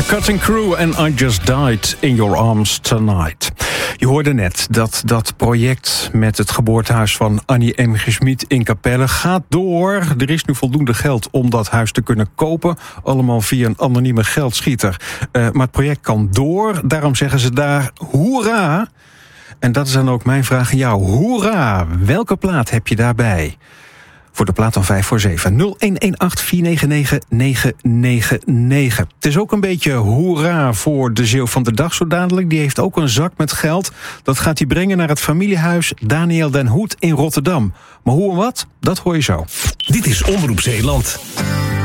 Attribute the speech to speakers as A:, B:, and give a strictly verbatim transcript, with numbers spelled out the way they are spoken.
A: Cutting Crew and I Just Died in Your Arms Tonight. Je hoorde net dat dat project met het geboortehuis van Annie M. G. Schmid in Capelle gaat door. Er is nu voldoende geld om dat huis te kunnen kopen. Allemaal via een anonieme geldschieter. Uh, maar het project kan door. Daarom zeggen ze daar hoera. En dat is dan ook mijn vraag aan jou. Hoera! Welke plaat heb je daarbij? Voor de plaat van vijf voor zeven. nul een een acht vier negen negen negen negen negen. Het is ook een beetje hoera voor de Zeeuw van de Dag zo dadelijk. Die heeft ook een zak met geld. Dat gaat hij brengen naar het familiehuis Daniel den Hoed in Rotterdam. Maar hoe en wat? Dat hoor je zo.
B: Dit is Omroep Zeeland.